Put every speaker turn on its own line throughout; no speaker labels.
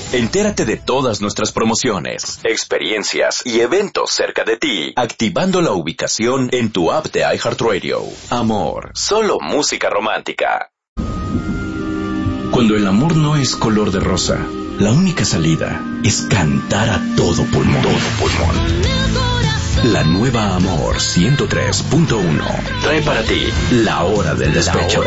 Entérate de todas nuestras promociones, experiencias y eventos cerca de ti, activando la ubicación en tu app de iHeartRadio. Amor, solo música romántica. Cuando el amor no es color de rosa, la única salida es cantar a todo pulmón. La nueva Amor 103.1 trae para ti La Hora del Despecho.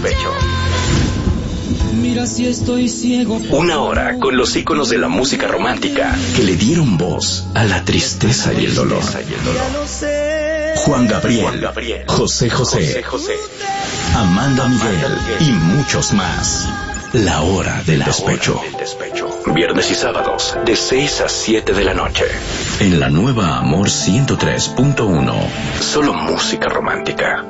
Mira si estoy ciego.
Una hora con los íconos de la música romántica que le dieron voz a la tristeza y el dolor. Juan Gabriel, José José, Amanda Miguel y muchos más. La Hora del Despecho. Viernes y sábados de 6 a 7 de la noche. En la nueva Amor 103.1. Solo música romántica.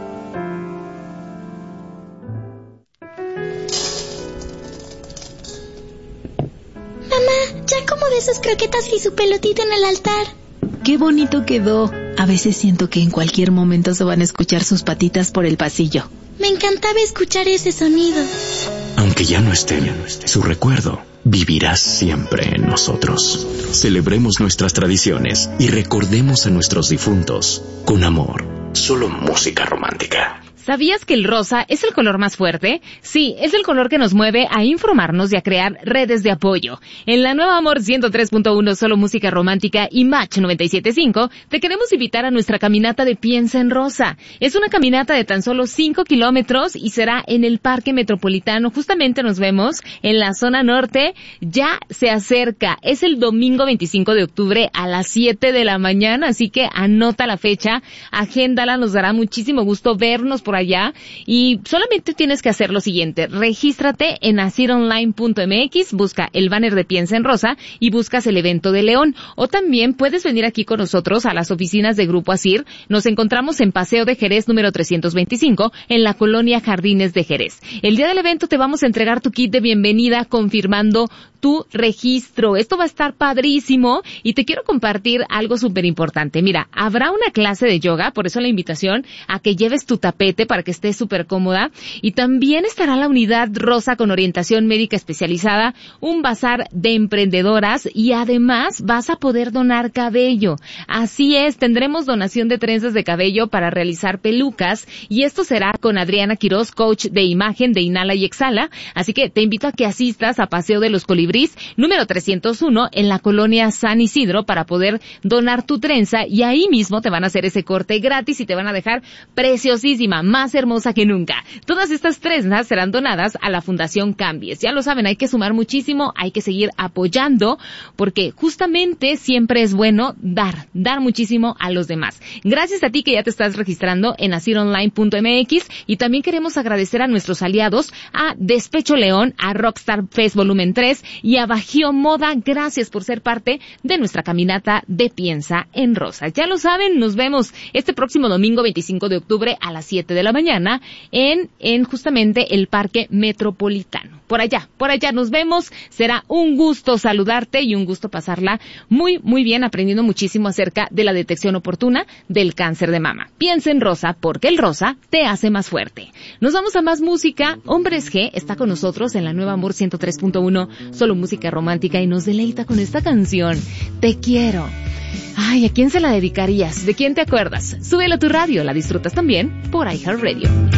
Mamá, ya acomodé sus croquetas y su pelotita en el altar.
¡Qué bonito quedó! A veces siento que en cualquier momento se van a escuchar sus patitas por el pasillo.
Me encantaba escuchar ese sonido.
Aunque ya no estén, su recuerdo vivirá siempre en nosotros. Celebremos nuestras tradiciones y recordemos a nuestros difuntos con amor. Solo música romántica.
¿Sabías que el rosa es el color más fuerte? Sí, es el color que nos mueve a informarnos y a crear redes de apoyo. En la nueva Amor 103.1, solo música romántica y Match 97.5, te queremos invitar a nuestra caminata de Piensa en Rosa. Es una caminata de tan solo 5 kilómetros y será en el Parque Metropolitano. Justamente nos vemos en la zona norte. Ya se acerca. Es el domingo 25 de octubre a las 7 de la mañana, así que anota la fecha, agéndala, nos dará muchísimo gusto vernos por allá y solamente tienes que hacer lo siguiente: regístrate en asironline.mx, busca el banner de Piensa en Rosa y buscas el evento de León, o también puedes venir aquí con nosotros a las oficinas de Grupo Asir. Nos encontramos en Paseo de Jerez número 325 en la colonia Jardines de Jerez. El día del evento te vamos a entregar tu kit de bienvenida confirmando tu registro. Esto va a estar padrísimo y te quiero compartir algo súper importante. Mira, habrá una clase de yoga, por eso la invitación a que lleves tu tapete para que estés súper cómoda, y también estará la unidad rosa con orientación médica especializada, un bazar de emprendedoras y además vas a poder donar cabello. Así es, tendremos donación de trenzas de cabello para realizar pelucas y esto será con Adriana Quiroz, coach de imagen de Inhala y Exhala, así que te invito a que asistas a Paseo de los Colibrís número 301 en la colonia San Isidro para poder donar tu trenza y ahí mismo te van a hacer ese corte gratis y te van a dejar preciosísima, más hermosa que nunca. Todas estas trenzas serán donadas a la Fundación Cambies. Ya lo saben, hay que sumar muchísimo, hay que seguir apoyando, porque justamente siempre es bueno dar muchísimo a los demás. Gracias a ti que ya te estás registrando en asironline.mx y también queremos agradecer a nuestros aliados, a Despecho León, a Rockstar Fest Volumen 3 y a Bajío Moda. Gracias por ser parte de nuestra caminata de Piensa en Rosa. Ya lo saben, nos vemos este próximo domingo 25 de octubre a las 7 de la mañana en justamente el Parque Metropolitano. Por allá nos vemos. Será un gusto saludarte y un gusto pasarla muy, muy bien aprendiendo muchísimo acerca de la detección oportuna del cáncer de mama. Piensa en Rosa, porque el rosa te hace más fuerte. Nos vamos a más música. Hombres G está con nosotros en la nueva Amor 103.1, solo música romántica, y nos deleita con esta canción, Te Quiero. Ay, ¿a quién se la dedicarías? ¿De quién te acuerdas? Súbela a tu radio, la disfrutas también por iHeartRadio.